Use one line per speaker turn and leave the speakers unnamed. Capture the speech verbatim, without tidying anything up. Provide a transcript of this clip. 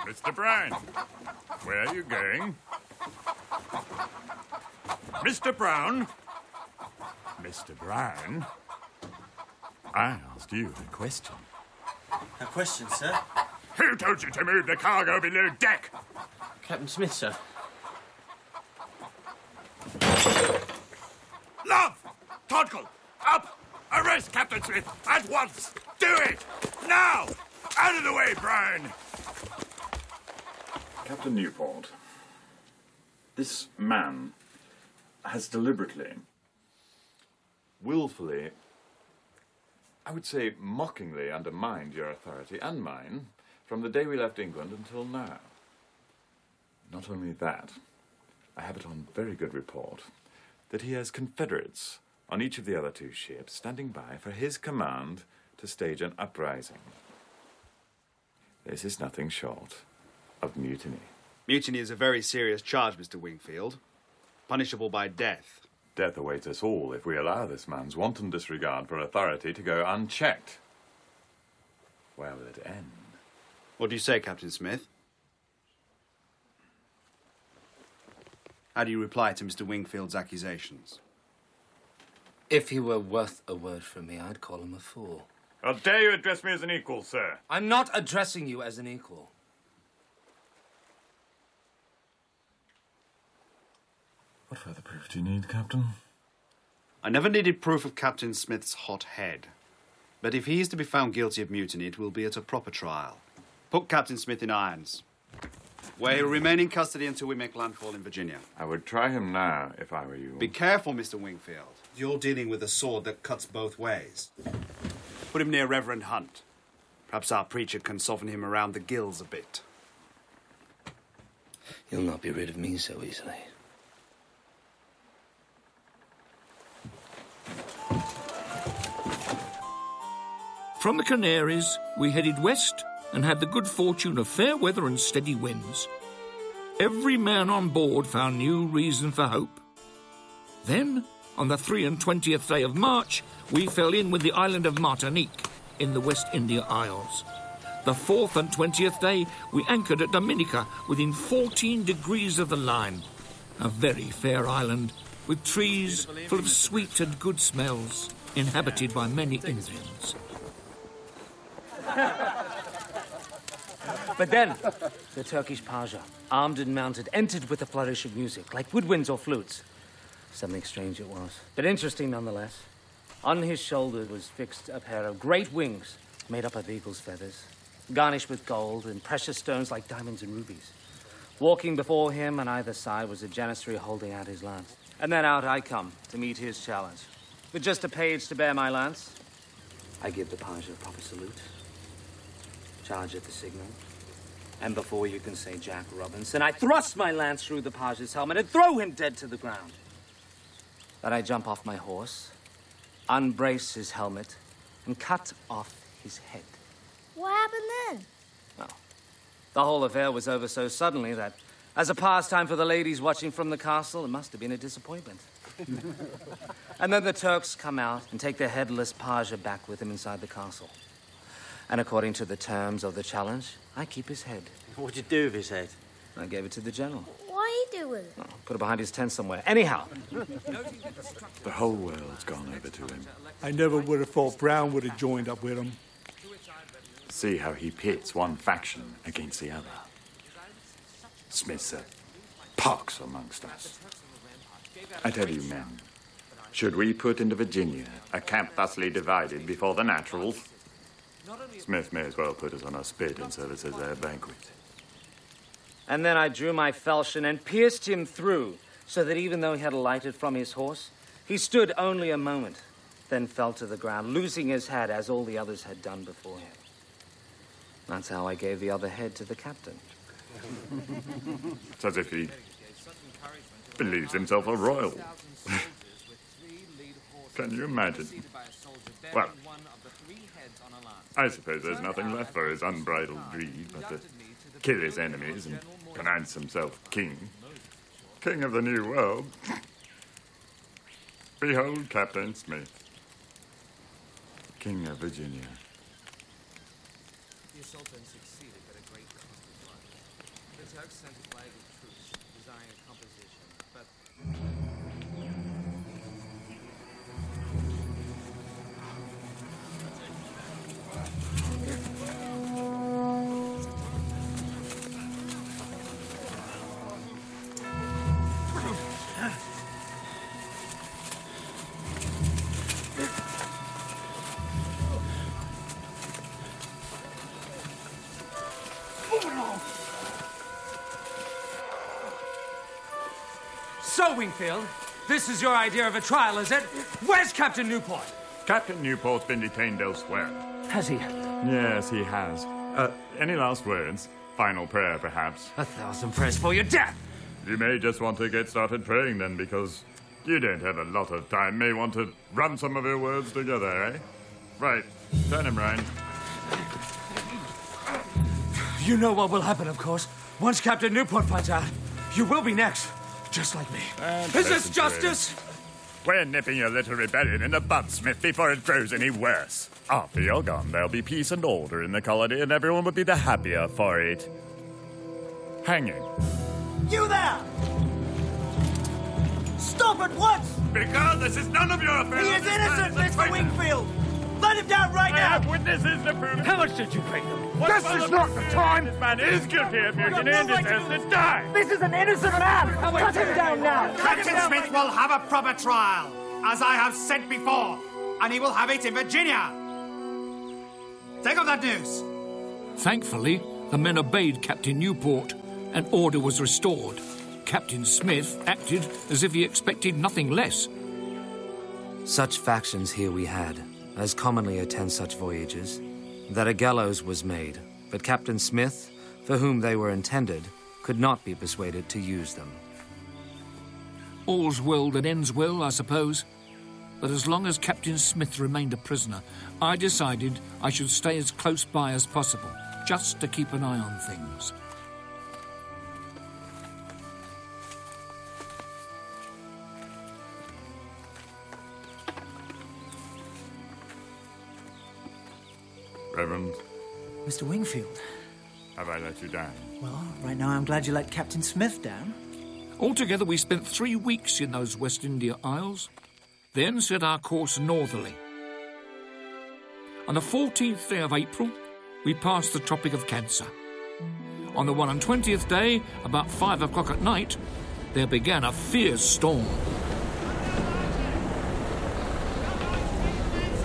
Mister Brown, where are you going? Mister Brown? Mister Brown? I asked you a question.
A question, sir?
Who told you to move the cargo below deck?
Captain Smith, sir.
Love! Toddle! Up! Arrest Captain Smith at once! Do it! Now! Out of the way, Brown!
Captain Newport, this man has deliberately, willfully, I would say mockingly undermined your authority and mine from the day we left England until now. Not only that, I have it on very good report that he has confederates on each of the other two ships standing by for his command to stage an uprising. This is nothing short of mutiny.
Mutiny is a very serious charge, Mister Wingfield. Punishable by death.
Death awaits us all if we allow this man's wanton disregard for authority to go unchecked. Where will it end?
What do you say, Captain Smith? How do you reply to Mister Wingfield's accusations?
If he were worth a word from me, I'd call him a fool.
How dare you address me as an equal, sir?
I'm not addressing you as an equal.
What further proof do you need, Captain?
I never needed proof of Captain Smith's hot head. But if he is to be found guilty of mutiny, it will be at a proper trial. Put Captain Smith in irons. Where he'll remain in custody until we make landfall in Virginia.
I would try him now, if I were you.
Be careful, Mister Wingfield. You're dealing with a sword that cuts both ways. Put him near Reverend Hunt. Perhaps our preacher can soften him around the gills a bit.
You'll not be rid of me so easily.
From the Canaries, we headed west and had the good fortune of fair weather and steady winds. Every man on board found new reason for hope. Then, on the three and twentieth day of March, we fell in with the island of Martinique in the West India Isles. The fourth and twentieth day, we anchored at Dominica within fourteen degrees of the line. A very fair island, with trees full of sweet and good smells, inhabited by many Indians.
But then, the Turkish Pasha, armed and mounted, entered with a flourish of music, like woodwinds or flutes. Something strange it was, but interesting nonetheless. On his shoulder was fixed a pair of great wings made up of eagle's feathers, garnished with gold and precious stones like diamonds and rubies. Walking before him on either side was a janissary holding out his lance. And then out I come to meet his challenge. With just a page to bear my lance, I give the Pasha a proper salute, charge at the signal, and before you can say Jack Robinson, I thrust my lance through the Pasha's helmet and throw him dead to the ground. Then I jump off my horse, unbrace his helmet, and cut off his head.
What happened then?
Well, the whole affair was over so suddenly that, as a pastime for the ladies watching from the castle, it must have been a disappointment. And then the Turks come out and take their headless Pasha back with them inside the castle. And according to the terms of the challenge, I keep his head.
What'd you do with his head?
I gave it to the general.
What do you do with it?
Oh, put it behind his tent somewhere. Anyhow.
The whole world's gone over to him.
I never would have thought Brown would have joined up with him.
See how he pits one faction against the other. Smith's a pox amongst us. I tell you, men, should we put into Virginia a camp thusly divided before the naturals, Smith may as well put us on a spit and serve us as their banquet.
And then I drew my falchion and pierced him through, so that even though he had alighted from his horse, he stood only a moment, then fell to the ground, losing his head as all the others had done before him. That's how I gave the other head to the captain.
It's as if he believes himself a royal. Can you imagine? Well, I suppose there's nothing left for his unbridled greed but to kill his enemies and pronounce himself king. King of the New World. Behold Captain Smith, King of Virginia.
Turks sent a flag of truce, desiring a composition, but... So, Wingfield, this is your idea of a trial, is it? Where's Captain Newport?
Captain Newport's been detained elsewhere.
Has he?
Yes, he has. Uh, any last words? Final prayer, perhaps?
A thousand prayers for your death!
You may just want to get started praying then, because you don't have a lot of time. May want to run some of your words together, eh? Right. Turn him round.
You know what will happen, of course. Once Captain Newport finds out, you will be next. Just like me.
And
Is this
listen to
justice?
We're nipping your little rebellion in the bud, Smith, before it grows any worse. After you're gone, there'll be peace and order in the colony, and everyone will be the happier for it. Hanging.
You there! Stop at once!
Because this is none of your affair.
He is innocent, Mister Wingfield! Let him down right
I
now!
have witnesses to prove it.
How much did you pay them?
This is not the time.
This man is guilty of mutiny and deserves to die.
This is an innocent man! Cut him down now!
Captain Smith will have a proper trial, as I have said before, and he will have it in Virginia. Take up that news.
Thankfully, the men obeyed Captain Newport, and order was restored. Captain Smith acted as if he expected nothing less.
Such factions here we had, as commonly attend such voyages, that a gallows was made, but Captain Smith, for whom they were intended, could not be persuaded to use them.
All's well that ends well, I suppose. But as long as Captain Smith remained a prisoner, I decided I should stay as close by as possible, just to keep an eye on things.
Reverend,
Mister Wingfield.
have I let you down?
Well, right now I'm glad you let Captain Smith down.
Altogether, we spent three weeks in those West India Isles, then set our course northerly. On the fourteenth day of April, we passed the Tropic of Cancer. On the one and twentieth day, about five o'clock at night, there began a fierce storm.